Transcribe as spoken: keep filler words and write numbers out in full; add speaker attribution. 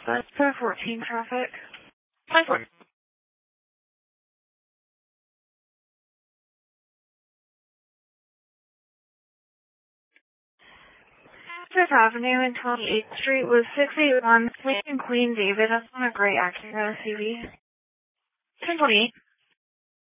Speaker 1: That's for fourteen traffic. ten four. Fifth Avenue and twenty-eighth Street was six eight one Fleet and Queen David. That's on a gray Acura S U V. ten twenty-eight.